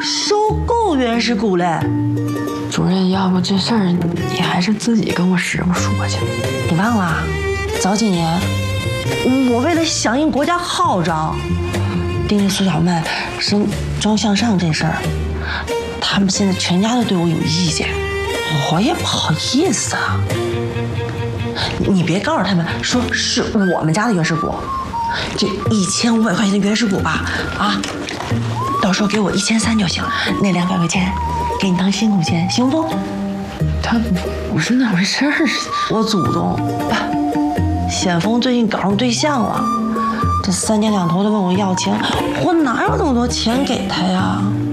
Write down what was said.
收购原始股嘞。 主任，要不这事儿你还是自己跟我师傅说去。 你忘了，早几年我为了响应国家号召，盯着苏小曼升专向上这事儿，他们现在全家都对我有意见，我也不好意思啊。你别告诉他们说是我们家的原始股，这1500块钱的原始股吧，啊，到时候给我1300就行，那200块钱给你当辛苦钱，行不？ 他不是那回事儿。 我祖宗，显峰最近搞上对象了，这3天2头的问我要钱，我哪有那么多钱给他呀？